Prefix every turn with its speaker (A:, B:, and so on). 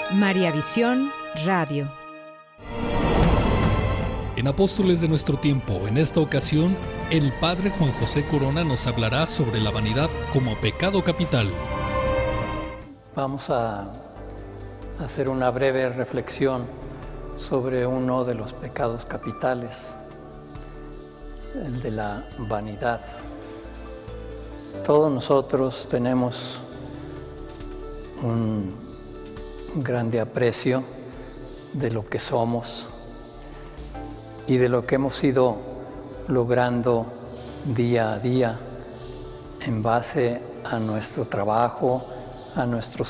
A: María Visión Radio.
B: En Apóstoles de nuestro tiempo, en esta ocasión, el Padre Juan José Corona nos hablará sobre la vanidad como pecado capital.
C: Vamos a hacer una breve reflexión sobre uno de los pecados capitales, el de la vanidad. Todos nosotros tenemos un grande aprecio de lo que somos y de lo que hemos ido logrando día a día en base a nuestro trabajo, a nuestros